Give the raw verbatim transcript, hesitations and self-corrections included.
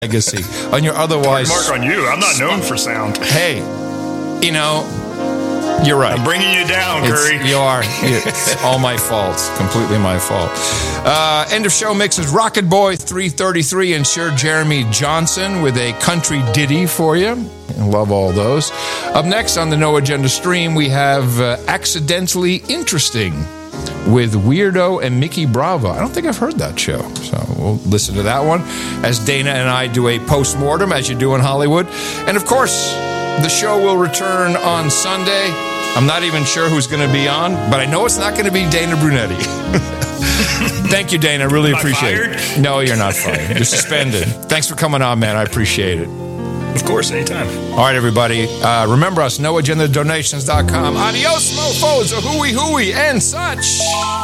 legacy on your otherwise. Mark on you. I'm not known for sound. Hey, you know, you're right. I'm bringing you down, It's, Curry. you are. It's all my fault. It's completely my fault. Uh, end of show mixes Rocket Boy three thirty-three and Sir Jeremy Johnson with a country ditty for you. Love all those. Up next on the No Agenda stream, we have uh, Accidentally Interesting with Weirdo and Mickey Bravo. I don't think I've heard that show, so we'll listen to that one as Dana and I do a post-mortem, as you do in Hollywood. And, of course, the show will return on Sunday. I'm not even sure who's going to be on, but I know it's not going to be Dana Brunetti. Thank you, Dana. I really Am I appreciate fired? it. No, you're not fired. You're suspended. Thanks for coming on, man. I appreciate it. Of course, anytime. All right, everybody. Uh, remember us, no agenda donations dot com. Adios, mofos, a hooey hooey, and such.